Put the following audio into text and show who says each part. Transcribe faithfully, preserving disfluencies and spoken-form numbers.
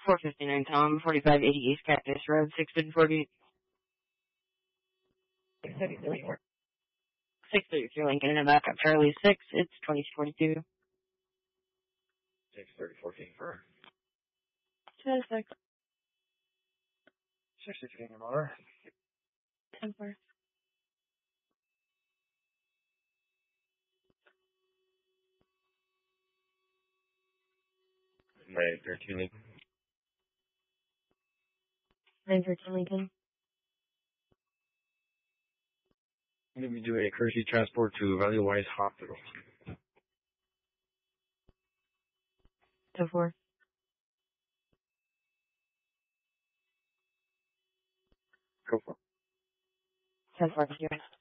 Speaker 1: four fifty-nine Tom, forty-five eighty East Cactus Road, six thirty-three six thirty-three Lincoln, and back up Charlie six, it's twenty-two forty-two.
Speaker 2: six thirty fourteen for
Speaker 1: two six.
Speaker 2: sixty-three in your motor.
Speaker 1: ten four.
Speaker 2: nine thirteen Lincoln.
Speaker 1: nine thirteen Lincoln.
Speaker 2: I'm going to be doing a courtesy transport to Valley Wise Hospital.
Speaker 1: ten four.
Speaker 2: Go for it.
Speaker 1: ten four,